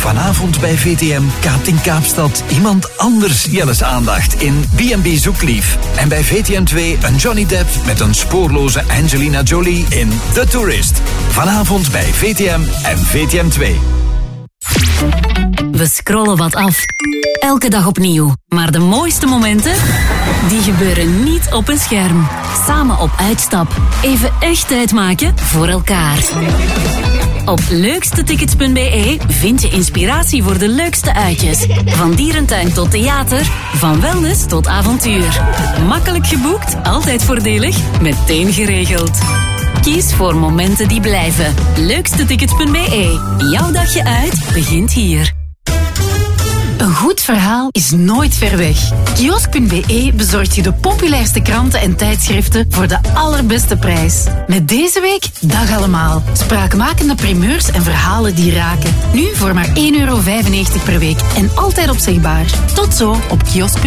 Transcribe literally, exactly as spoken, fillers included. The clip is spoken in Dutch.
Vanavond bij V T M kaapt in Kaapstad iemand anders Jelles aandacht in B en B Zoeklief. En bij V T M twee een Johnny Depp met een spoorloze Angelina Jolie in The Tourist. Vanavond bij V T M en V T M twee. We scrollen wat af. Elke dag opnieuw. Maar de mooiste momenten, die gebeuren niet op een scherm. Samen op uitstap. Even echt tijd maken voor elkaar. Op leukstetickets punt b e vind je inspiratie voor de leukste uitjes. Van dierentuin tot theater, van wellness tot avontuur. Makkelijk geboekt, altijd voordelig, meteen geregeld. Kies voor momenten die blijven. leukstetickets punt b e. Jouw dagje uit begint hier. Een goed verhaal is nooit ver weg. Kiosk punt b e bezorgt je de populairste kranten en tijdschriften voor de allerbeste prijs. Met deze week Dag Allemaal. Spraakmakende primeurs en verhalen die raken. Nu voor maar één euro vijfennegentig per week en altijd opzegbaar. Tot zo op kiosk punt b e.